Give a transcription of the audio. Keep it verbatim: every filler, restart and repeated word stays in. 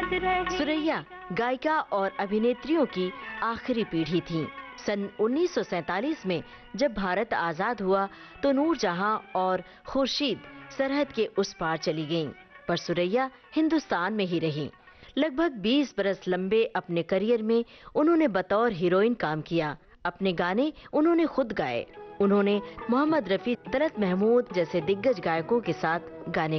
सुरैया गायिका और अभिनेत्रियों की आखिरी पीढ़ी थीं। सन उन्नीस सौ सैंतालीस में जब भारत आजाद हुआ तो नूरजहां और खुर्शीद सरहद के उस पार चली गईं, पर सुरैया हिंदुस्तान में ही रहीं। लगभग बीस बरस लंबे अपने करियर में उन्होंने बतौर हीरोइन काम किया। अपने गाने उन्होंने खुद गाए। उन्होंने मोहम्मद रफी, तलत महमूद जैसे दिग्गज गायकों के साथ गाने